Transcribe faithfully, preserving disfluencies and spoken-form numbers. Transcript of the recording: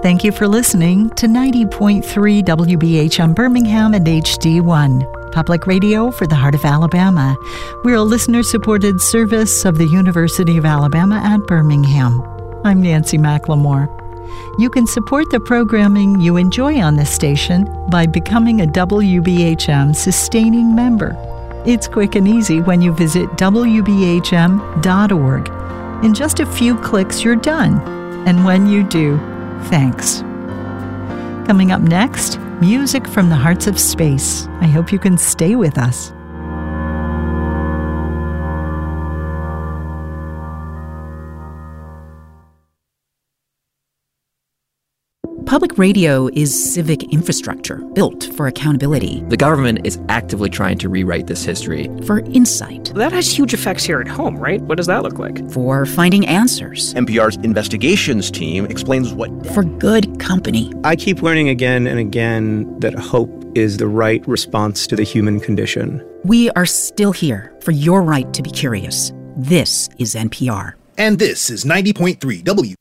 Thank you for listening to ninety point three W B H M Birmingham and H D one, public radio for the heart of Alabama. We're a listener-supported service of the University of Alabama at Birmingham. I'm Nancy McLemore. You can support the programming you enjoy on this station by becoming a W B H M sustaining member. It's quick and easy when you visit W B H M dot org. In just a few clicks, you're done. And when you do, thanks. Coming up next, music from the hearts of space. I hope you can stay with us. Public radio is civic infrastructure built for accountability. The government is actively trying to rewrite this history. For insight. That has huge effects here at home, right? What does that look like? For finding answers. N P R's investigations team explains what... For good company. I keep learning again and again that hope is the right response to the human condition. We are still here for your right to be curious. This is N P R. And this is ninety point three W.